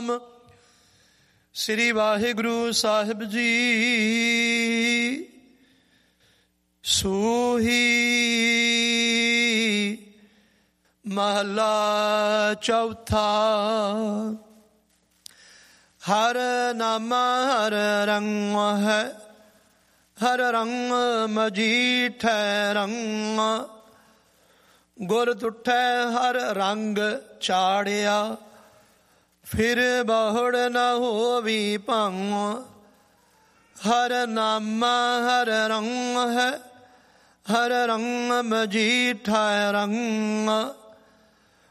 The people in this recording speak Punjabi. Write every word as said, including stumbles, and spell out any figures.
ਸਤਨਾਮ। ਸ੍ਰੀ ਵਾਹਿਗੁਰੂ ਸਾਹਿਬ ਜੀ। ਸੂਹੀ ਮਹਲਾ ਚੌਥਾ। ਹਰ ਨਾਮਾ ਹਰ ਰੰਗ ਹੈ, ਹਰ ਰੰਗ ਮਜੀਠੈ ਰੰਗ। ਗੁਰ ਤੁਠੈ ਹਰ ਰੰਗ ਚਾੜਿਆ, ਫਿਰ ਬਹੁੜ ਨ ਹੋਵੀ ਭੰਗ। ਹਰ ਨਾਮਾ ਹਰ ਰੰਗ ਹੈ, ਹਰ ਰੰਗ ਮਜੀਠੈ ਰੰਗ।